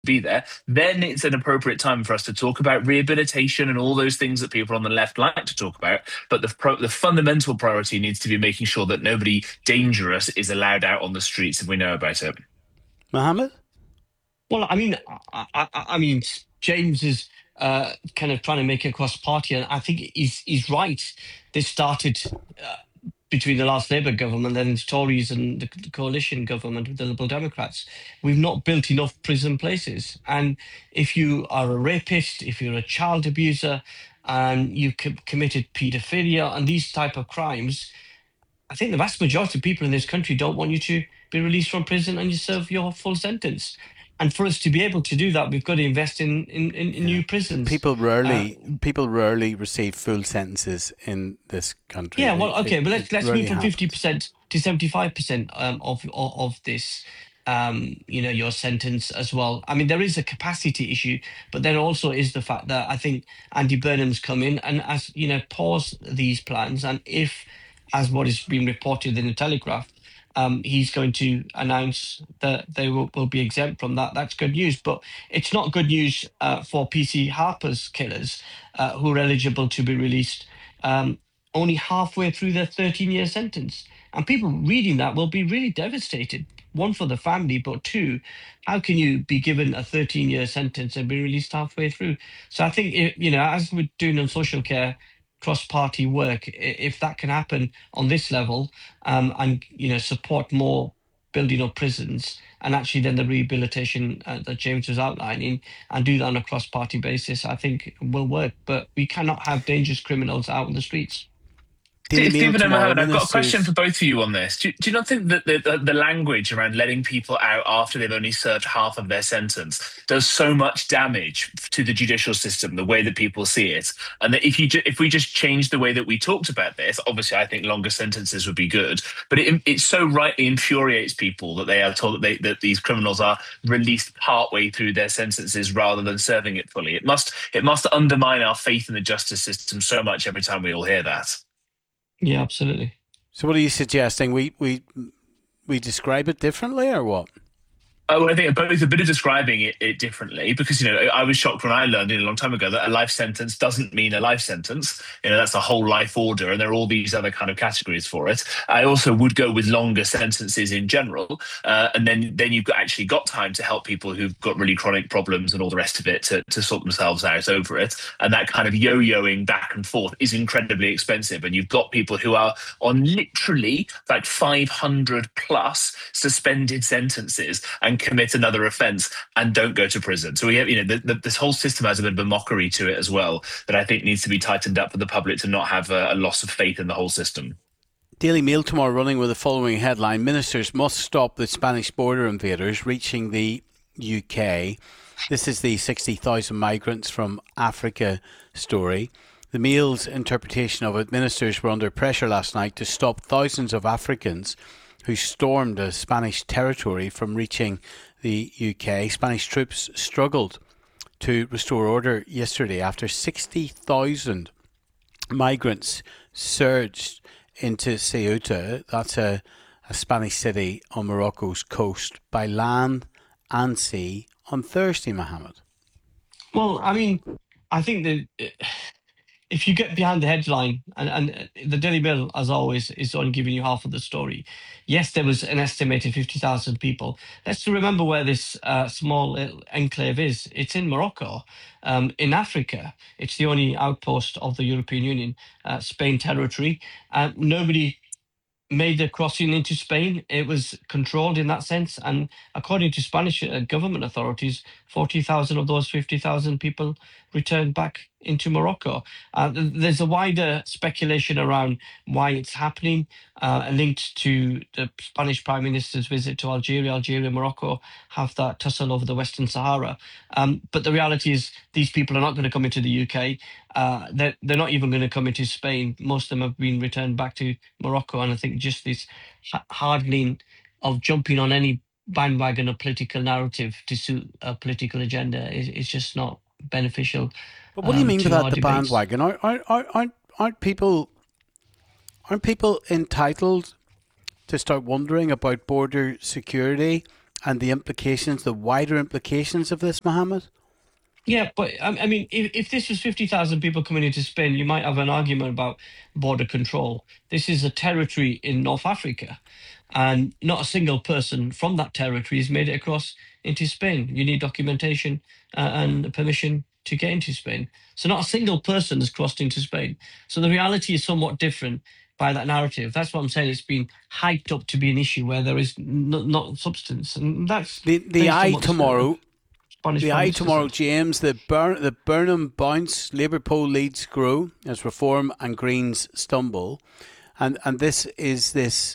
be there, then it's an appropriate time for us to talk about rehabilitation and all those things that people on the left like to talk about. But the fundamental priority needs to be making sure that nobody dangerous is allowed out on the streets if we know about it. Mohammed? Well, I mean, James is kind of trying to make it cross party, and I think he's right. This started uh, between the last Labour government and the Tories and the coalition government with the Liberal Democrats. We've not built enough prison places, and if you are a rapist, if you're a child abuser, and you committed paedophilia and these type of crimes, I think the vast majority of people in this country don't want you to be released from prison and you serve your full sentence. And for us to be able to do that, we've got to invest in Yeah. new prisons. People Uh, rarely people rarely receive full sentences in this country. yeah, well, okay, but It let's rarely move from happens. 50% to 75% of this. Your sentence as well. I mean, there is a capacity issue, but there also is the fact that I think Andy Burnham's come in and as pause these plans, and if, as what is being reported in the Telegraph, he's going to announce that they will be exempt from that. That's good news, but it's not good news for PC Harper's killers who are eligible to be released only halfway through their 13-year sentence. And people reading that will be really devastated. One, for the family, but two, how can you be given a 13-year sentence and be released halfway through? So I think, as we're doing on social care, cross-party work, if that can happen on this level, and support more building of prisons, and actually then the rehabilitation that James was outlining, and do that on a cross-party basis, I think will work. But we cannot have dangerous criminals out on the streets. Daily Mail Stephen and tomorrow. Mohammed, I've got a question for Ministers. both of you on this. Do you not think that the language around letting people out after they've only served half of their sentence does so much damage to the judicial system, the way that people see it, and that if we just change the way that we talked about this, obviously I think longer sentences would be good, but it so rightly infuriates people that they are told that these criminals are released partway through their sentences rather than serving it fully. It must undermine our faith in the justice system so much every time we all hear that. Yeah, absolutely. So what are you suggesting? We describe it differently or what? Oh, I think both a bit of describing it differently because I was shocked when I learned a long time ago that a life sentence doesn't mean a life sentence. That's a whole life order, and there are all these other kind of categories for it. I also would go with longer sentences in general, and then you've actually got time to help people who've got really chronic problems and all the rest of it to sort themselves out over it. And that kind of yo-yoing back and forth is incredibly expensive, and you've got people who are on literally like 500 plus suspended sentences and commit another offence and don't go to prison. So we have, this whole system has a bit of a mockery to it as well that I think needs to be tightened up for the public to not have a loss of faith in the whole system. Daily Mail tomorrow running with the following headline: Ministers must stop the Spanish border invaders reaching the UK. This is the 60,000 migrants from Africa story. The Mail's interpretation of it: ministers were under pressure last night to stop thousands of Africans who stormed a Spanish territory from reaching the UK. Spanish troops struggled to restore order yesterday after 60,000 migrants surged into Ceuta. That's a Spanish city on Morocco's coast by land and sea on Thursday, Mohammed. Well, I mean, I think that if you get behind the headline, and the Daily Mail, as always, is only giving you half of the story. Yes, there was an estimated 50,000 people. Let's remember where this small little enclave is. It's in Morocco, in Africa. It's the only outpost of the European Union, Spain territory. Nobody made the crossing into Spain. It was controlled in that sense. And according to Spanish government authorities, 40,000 of those 50,000 people returned back into Morocco. There's a wider speculation around why it's happening, linked to the Spanish Prime Minister's visit to Algeria. Algeria and Morocco have that tussle over the Western Sahara. But the reality is these people are not going to come into the UK. They're not even going to come into Spain. Most of them have been returned back to Morocco. And I think just this hardening of jumping on any bandwagon of political narrative to suit a political agenda is just not beneficial But what do you mean by to that? our The debates. bandwagon? Aren't people entitled to start wondering about border security and the implications, the wider implications of this, Mohammed? Yeah, but I mean, if this was 50,000 people coming into Spain, you might have an argument about border control. This is a territory in North Africa, and not a single person from that territory has made it across into Spain. You need documentation and permission to get into Spain. So not a single person has crossed into Spain. So the reality is somewhat different by that narrative. That's what I'm saying. It's been hyped up to be an issue where there is not substance, and that's The eye tomorrow. Spanish The Prime eye Minister tomorrow, said. James. The Burnham bounce. Labour poll leads grow as Reform and Greens stumble, and this is this.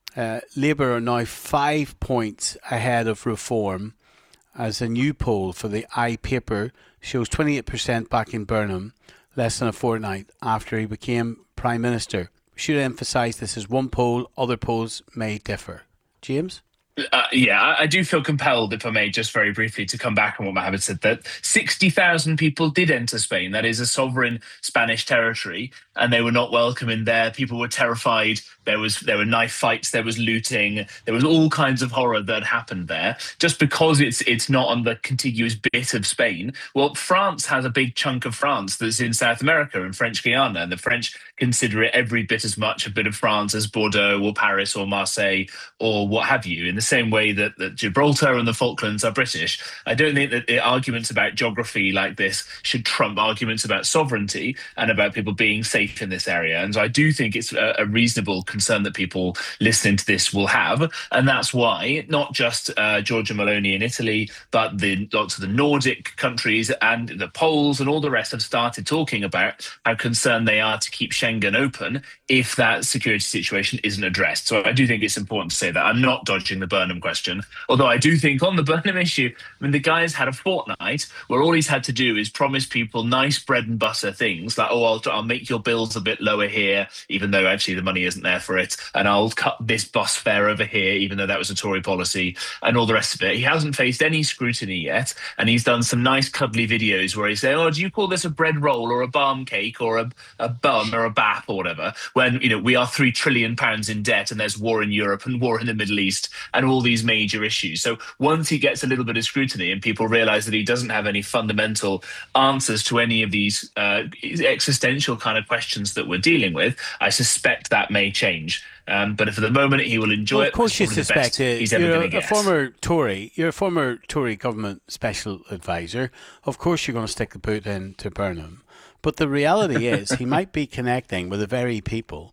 Labour are now 5 points ahead of Reform, as a new poll for the eye paper shows 28% back in Burnham, less than a fortnight after he became Prime Minister. We should emphasise this is one poll. Other polls may differ. James. Yeah, I do feel compelled, if I may, just very briefly, to come back on what Mohammed said, that 60,000 people did enter Spain. That is a sovereign Spanish territory, and they were not welcome in there. People were terrified. There were knife fights. There was looting. There was all kinds of horror that happened there. Just because it's not on the contiguous bit of Spain. Well, France has a big chunk of France that's in South America and French Guiana, and the French consider it every bit as much a bit of France as Bordeaux or Paris or Marseille or what have you, in the same way that Gibraltar and the Falklands are British. I don't think that the arguments about geography like this should trump arguments about sovereignty and about people being safe in this area. And so I do think it's a reasonable concern that people listening to this will have. And that's why not just Giorgia Meloni in Italy, but lots of the Nordic countries and the Poles and all the rest have started talking about how concerned they are to keep Schengen open if that security situation isn't addressed. So I do think it's important to say that. I'm not dodging the Burnham question, although I do think on the Burnham issue, I mean, the guy's had a fortnight where all he's had to do is promise people nice bread and butter things like, oh, I'll make your bills a bit lower here, even though actually the money isn't there for it, and I'll cut this bus fare over here, even though that was a Tory policy, and all the rest of it. He hasn't faced any scrutiny yet, and he's done some nice cuddly videos where he's saying, oh, do you call this a bread roll or a balm cake or a bun or a bap or whatever, when, you know, we are £3 trillion in debt and there's war in Europe and war in the Middle East and all these major issues. So once he gets a little bit of scrutiny and people realize that he doesn't have any fundamental answers to any of these existential kind of questions that we're dealing with, I suspect that may change. But for the moment, he will enjoy it. Of course, you suspect it. You're a former Tory. You're a former Tory government special advisor. Of course, you're going to stick the boot into Burnham. But the reality is, he might be connecting with the very people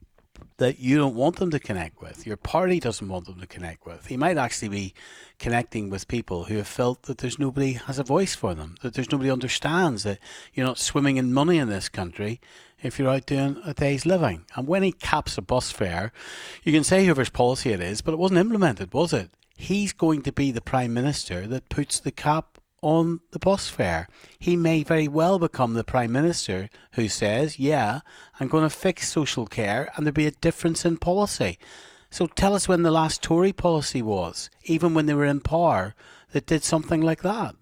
that you don't want them to connect with. Your party doesn't want them to connect with. He might actually be connecting with people who have felt that there's nobody has a voice for them, that there's nobody understands that you're not swimming in money in this country if you're out doing a day's living. And when he caps a bus fare, you can say whoever's policy it is, but it wasn't implemented, was it? He's going to be the Prime Minister that puts the cap on the bus fare. He may very well become the Prime Minister who says, yeah, I'm going to fix social care, and there'll be a difference in policy. So tell us when the last Tory policy was, even when they were in power, that did something like that.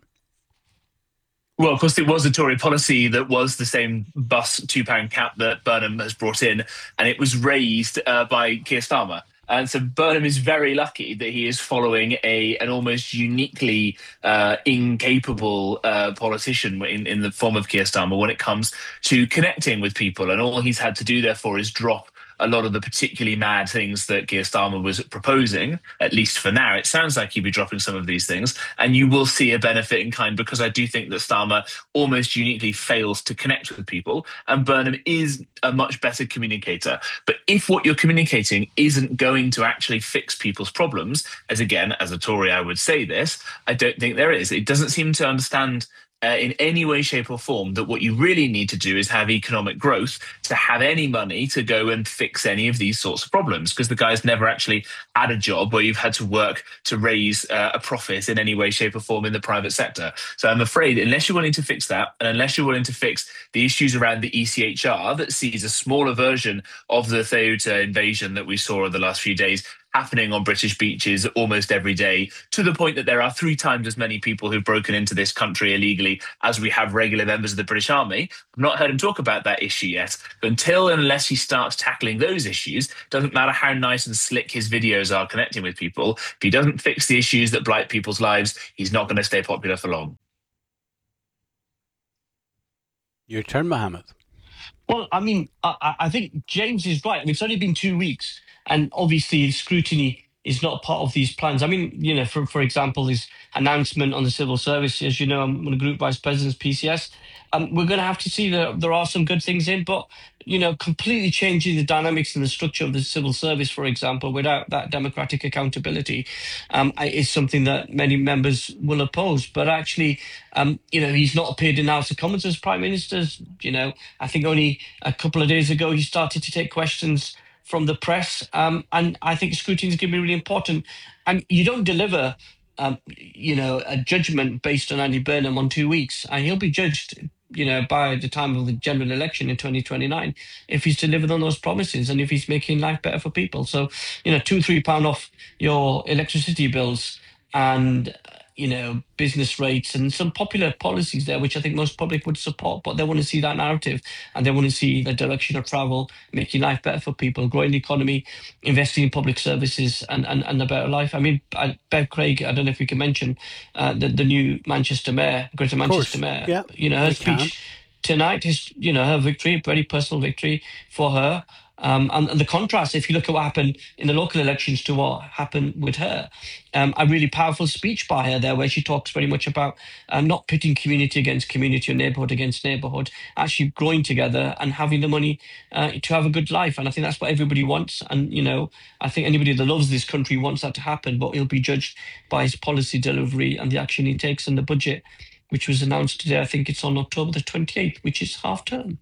Well, of course, it was a Tory policy that was the same bus £2 cap that Burnham has brought in, and it was raised by Keir Starmer. And so Burnham is very lucky that he is following an almost uniquely incapable politician in the form of Keir Starmer when it comes to connecting with people. And all he's had to do, therefore, is drop a lot of the particularly mad things that Keir Starmer was proposing, at least for now. It sounds like he'd be dropping some of these things, and you will see a benefit in kind, because I do think that Starmer almost uniquely fails to connect with people, and Burnham is a much better communicator. But if what you're communicating isn't going to actually fix people's problems, as a Tory I would say this, I don't think there is. It doesn't seem to understand in any way, shape or form that what you really need to do is have economic growth to have any money to go and fix any of these sorts of problems, because the guy's never actually had a job where you've had to work to raise a profit in any way, shape or form in the private sector. So I'm afraid unless you're willing to fix that, and unless you're willing to fix the issues around the ECHR that sees a smaller version of the Ceuta invasion that we saw in the last few days happening on British beaches almost every day, to the point that there are 3 times as many people who've broken into this country illegally as we have regular members of the British Army. I've not heard him talk about that issue yet. But unless he starts tackling those issues, doesn't matter how nice and slick his videos are connecting with people, if he doesn't fix the issues that blight people's lives, he's not going to stay popular for long. Your turn, Mohammed. Well, I mean, I think James is right. I mean, it's only been 2 weeks, and obviously scrutiny is not part of these plans. I mean, for example, his announcement on the civil service, as you know, I'm one of the group vice presidents, PCS. We're going to have to see that there are some good things in, but completely changing the dynamics and the structure of the civil service, for example, without that democratic accountability, is something that many members will oppose. But actually, he's not appeared in House of Commons as Prime Minister. I think only a couple of days ago he started to take questions from the press, and I think scrutiny is going to be really important. And you don't deliver, a judgment based on Andy Burnham on 2 weeks, and he'll be judged, by the time of the general election in 2029, if he's delivered on those promises and if he's making life better for people. So, £2-3 off your electricity bills and business rates and some popular policies there, which I think most public would support, but they want to see that narrative and they want to see the direction of travel, making life better for people, growing the economy, investing in public services and a better life. I mean, Bev Craig, I don't know if we can mention the new Manchester Mayor, Greater Manchester Mayor, yeah, her speech tonight is, her victory, a very personal victory for her. And the contrast, if you look at what happened in the local elections to what happened with her, a really powerful speech by her there, where she talks very much about not pitting community against community or neighbourhood against neighbourhood, actually growing together and having the money to have a good life. And I think that's what everybody wants. And, I think anybody that loves this country wants that to happen, but he'll be judged by his policy delivery and the action he takes in the budget, which was announced today. I think it's on October the 28th, which is half term.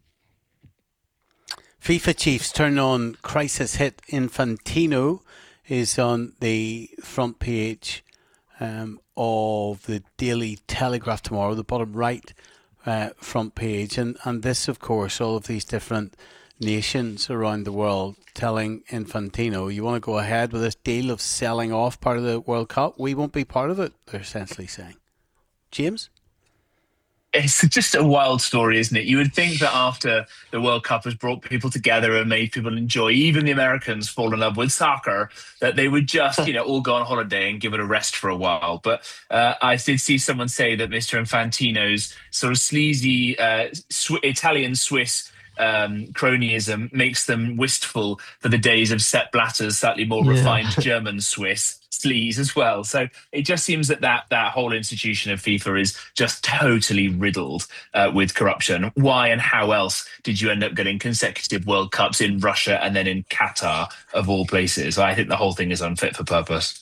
FIFA chiefs turn on crisis hit Infantino is on the front page of the Daily Telegraph tomorrow, the bottom right front page. And this, of course, all of these different nations around the world telling Infantino, you want to go ahead with this deal of selling off part of the World Cup? We won't be part of it, they're essentially saying. James? It's just a wild story, isn't it? You would think that after the World Cup has brought people together and made people enjoy, even the Americans fall in love with soccer, that they would just, all go on holiday and give it a rest for a while. But I did see someone say that Mr. Infantino's sort of sleazy Italian-Swiss cronyism makes them wistful for the days of Sepp Blatter's slightly more refined German-Swiss sleaze as well. So it just seems that whole institution of FIFA is just totally riddled with corruption. Why and how else did you end up getting consecutive World Cups in Russia and then in Qatar, of all places? I think the whole thing is unfit for purpose.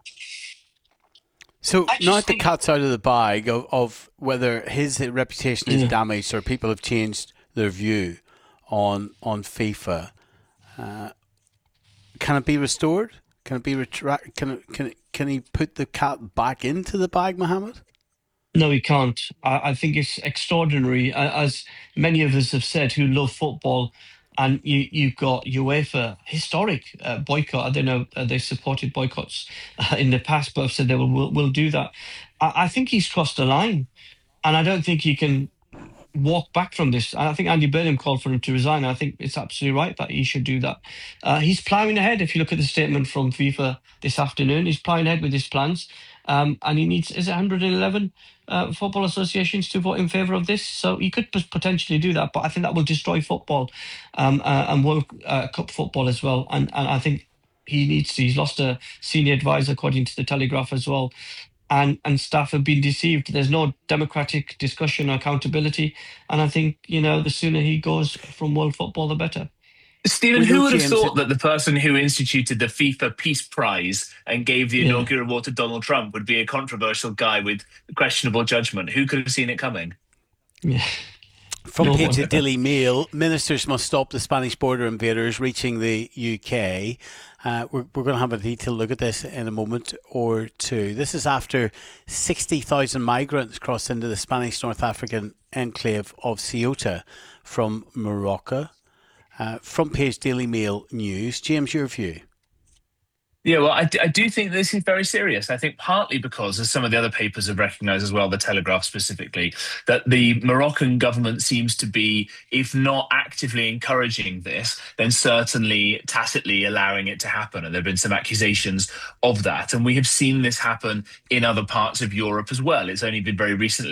So now the cat's out of the bag of whether his reputation is damaged or people have changed their view on FIFA. Can it be restored? Can it be Can he put the cat back into the bag, Mohammed? No, he can't. I think it's extraordinary, as many of us have said who love football. And you've got UEFA, historic boycott. I don't know, they supported boycotts in the past, but have said they will do that. I think he's crossed the line, and I don't think he can walk back from this. I think Andy Burnham called for him to resign. I think it's absolutely right that he should do that. He's ploughing ahead. If you look at the statement from FIFA this afternoon, he's ploughing ahead with his plans. And he needs, is it 111 football associations to vote in favour of this? So he could potentially do that, but I think that will destroy football and World Cup football as well. And I think he's lost a senior advisor, according to the Telegraph as well. And staff have been deceived. There's no democratic discussion or accountability. And I think, the sooner he goes from world football, the better. Stephen, who would have thought that the person who instituted the FIFA Peace Prize and gave the inaugural award to Donald Trump would be a controversial guy with questionable judgment? Who could have seen it coming? Yeah. Front page of Daily Mail, ministers must stop the Spanish border invaders reaching the UK. We're going to have a detailed look at this in a moment or two. This is after 60,000 migrants crossed into the Spanish North African enclave of Ceuta from Morocco. Front page Daily Mail news. James, your view? Yeah, well, I do think this is very serious. I think partly because, as some of the other papers have recognized as well, the Telegraph specifically, that the Moroccan government seems to be, if not actively encouraging this, then certainly tacitly allowing it to happen. And there have been some accusations of that. And we have seen this happen in other parts of Europe as well. It's only been very recently